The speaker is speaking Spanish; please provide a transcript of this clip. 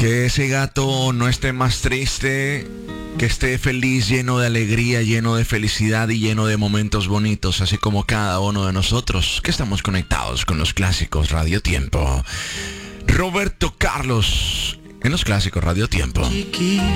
Que ese gato no esté más triste, que esté feliz, lleno de alegría, lleno de felicidad y lleno de momentos bonitos, así como cada uno de nosotros que estamos conectados con los clásicos Radio Tiempo. Roberto Carlos en los clásicos Radio Tiempo.